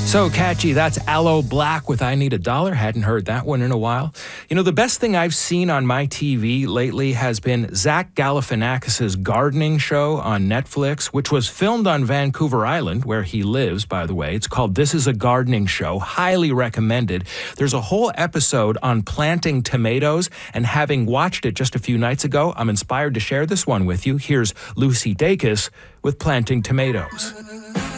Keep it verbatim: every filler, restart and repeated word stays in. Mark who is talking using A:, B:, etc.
A: So catchy. That's Aloe Blacc with I Need a Dollar. Hadn't heard that one in a while. You know, the best thing I've seen on my T V lately has been Zach Galifianakis' gardening show on Netflix, which was filmed on Vancouver Island, where he lives, by the way. It's called This Is a Gardening Show. Highly recommended. There's a whole episode on planting tomatoes, and having watched it just a few nights ago, I'm inspired to share this one with you. Here's Lucy Dacus with Planting Tomatoes.